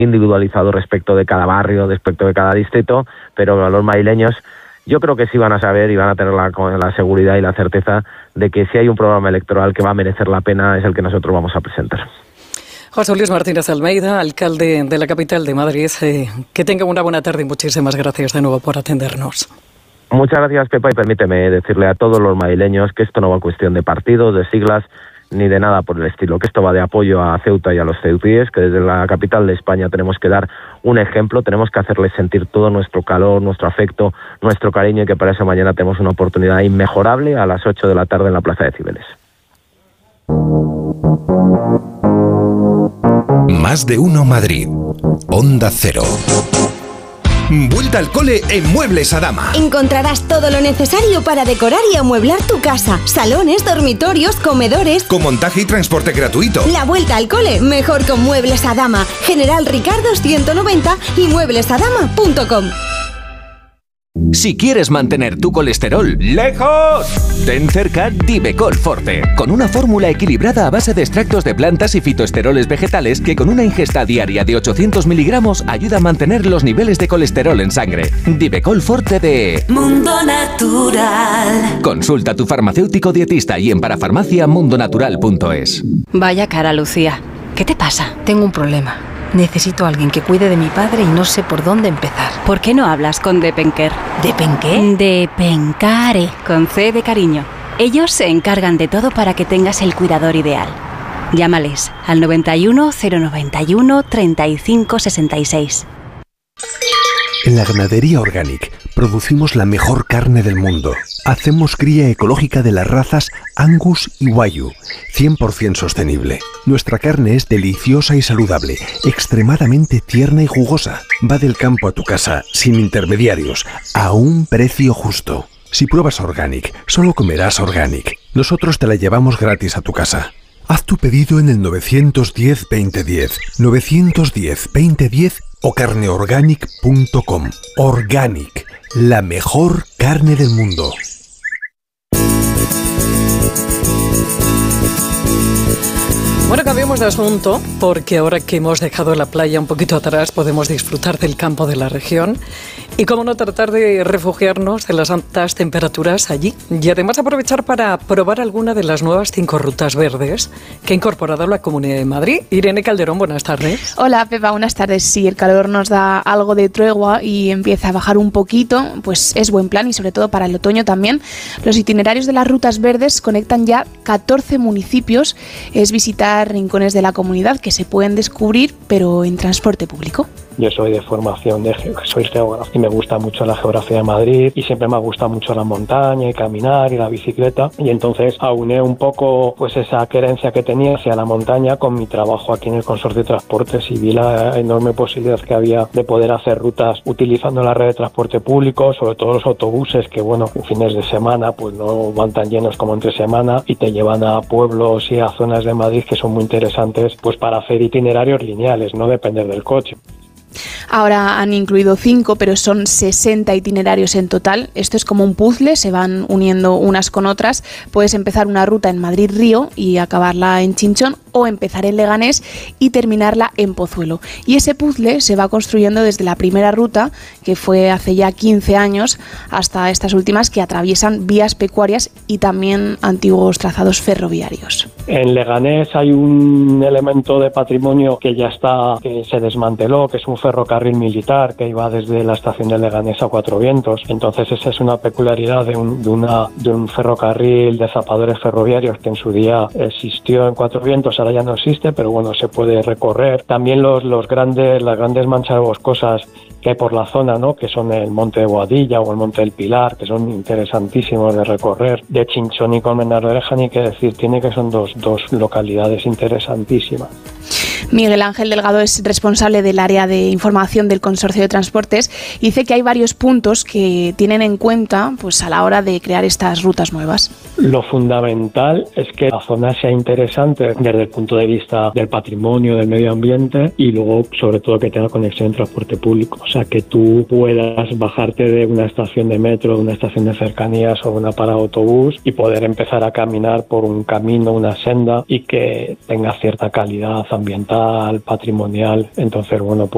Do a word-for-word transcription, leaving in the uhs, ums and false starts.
individualizado respecto de cada barrio, respecto de cada distrito, pero a los madrileños yo creo que sí van a saber y van a tener la, la seguridad y la certeza de que si hay un programa electoral que va a merecer la pena es el que nosotros vamos a presentar. José Luis Martínez Almeida, alcalde de la capital de Madrid, eh, que tenga una buena tarde y muchísimas gracias de nuevo por atendernos. Muchas gracias, Pepa, y permíteme decirle a todos los madrileños que esto no va a cuestión de partidos, de siglas, ni de nada por el estilo, que esto va de apoyo a Ceuta y a los ceutíes, que desde la capital de España tenemos que dar un ejemplo, tenemos que hacerles sentir todo nuestro calor, nuestro afecto, nuestro cariño, y que para eso mañana tenemos una oportunidad inmejorable a las ocho de la tarde en la Plaza de Cibeles. Más de uno Madrid. Onda Cero. Vuelta al cole en Muebles Adama. Encontrarás todo lo necesario para decorar y amueblar tu casa. Salones, dormitorios, comedores. Con montaje y transporte gratuito. La vuelta al cole, mejor con Muebles Adama. General Ricardo ciento noventa y muebles adama punto com. Si quieres mantener tu colesterol lejos, ten cerca Divecol Forte, con una fórmula equilibrada a base de extractos de plantas y fitoesteroles vegetales que con una ingesta diaria de ochocientos miligramos ayuda a mantener los niveles de colesterol en sangre. Divecol Forte de Mundo Natural. Consulta a tu farmacéutico dietista y en parafarmacia mundo natural punto es. Vaya cara, Lucía. ¿Qué te pasa? Tengo un problema. Necesito a alguien que cuide de mi padre y no sé por dónde empezar. ¿Por qué no hablas con Depenker? ¿Depenqué? Depencare, con C de cariño. Ellos se encargan de todo para que tengas el cuidador ideal. Llámales al noventa y uno, cero noventa y uno, treinta y cinco sesenta y seis. En la Ganadería Organic producimos la mejor carne del mundo. Hacemos cría ecológica de las razas Angus y Wagyu, cien por ciento sostenible. Nuestra carne es deliciosa y saludable, extremadamente tierna y jugosa. Va del campo a tu casa, sin intermediarios, a un precio justo. Si pruebas Organic, solo comerás Organic. Nosotros te la llevamos gratis a tu casa. Haz tu pedido en el nueve uno cero, veinte diez, nueve uno cero, veinte diez o carneorganic punto com. Organic, la mejor carne del mundo. Bueno, cambiamos de asunto, porque ahora que hemos dejado la playa un poquito atrás, podemos disfrutar del campo de la región y, cómo no, tratar de refugiarnos de las altas temperaturas allí. Y además aprovechar para probar alguna de las nuevas cinco rutas verdes que ha incorporado la Comunidad de Madrid. Irene Calderón, buenas tardes. Hola, Pepa, buenas tardes. Sí, el calor nos da algo de tregua y empieza a bajar un poquito, pues es buen plan, y sobre todo para el otoño también. Los itinerarios de las rutas verdes conectan ya catorce municipios. Es visitar rincones de la comunidad que se pueden descubrir, pero en transporte público. Yo soy de formación, de ge- soy geógrafo y me gusta mucho la geografía de Madrid y siempre me ha gustado mucho la montaña y caminar y la bicicleta, y entonces auné un poco pues esa querencia que tenía hacia la montaña con mi trabajo aquí en el Consorcio de Transportes, y vi la enorme posibilidad que había de poder hacer rutas utilizando la red de transporte público, sobre todo los autobuses que, bueno, en fines de semana pues no van tan llenos como entre semana y te llevan a pueblos y a zonas de Madrid que son muy interesantes pues para hacer itinerarios lineales, no depender del coche. Ahora han incluido cinco, pero son sesenta itinerarios en total. Esto es como un puzzle, se van uniendo unas con otras. Puedes empezar una ruta en Madrid-Río y acabarla en Chinchón, o empezar en Leganés y terminarla en Pozuelo. Y ese puzzle se va construyendo desde la primera ruta, que fue hace ya quince años, hasta estas últimas que atraviesan vías pecuarias y también antiguos trazados ferroviarios. En Leganés hay un elemento de patrimonio que ya está, que se desmanteló, que es un ferrocarril militar que iba desde la estación de Leganés a Cuatro Vientos. Entonces esa es una peculiaridad de un, de una, de un ferrocarril de zapadores ferroviarios que en su día existió en Cuatro Vientos. Ahora ya no existe, pero bueno, se puede recorrer. También los, los grandes, las grandes manchas boscosas que hay por la zona, ¿no? Que son el Monte de Boadilla o el Monte del Pilar, que son interesantísimos de recorrer. De Chinchón y Colmenar de Oreja, ni que decir, tiene que son dos, dos localidades interesantísimas. Miguel Ángel Delgado es responsable del área de información del Consorcio de Transportes y dice que hay varios puntos que tienen en cuenta pues a la hora de crear estas rutas nuevas. Lo fundamental es que la zona sea interesante desde el punto de vista del patrimonio, del medio ambiente, y luego sobre todo que tenga conexión en transporte público. O sea, que tú puedas bajarte de una estación de metro, de una estación de cercanías o una parada de autobús y poder empezar a caminar por un camino, una senda, y que tenga cierta calidad ambiental, patrimonial. Entonces, bueno, pues